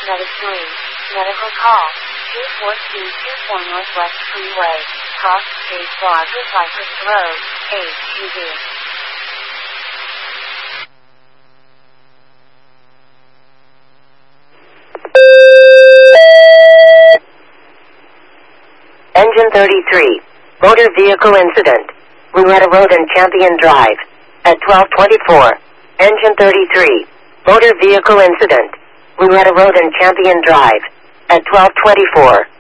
Medicine. Medical call. 24224 Northwest Freeway. Cross State Plaza Cypress Road. ATV. Engine 33. Motor vehicle incident. Louetta Road and Champion Drive. At 12:24. Engine 33. Motor vehicle incident. Louetta Road and Champion Drive. At 12:24.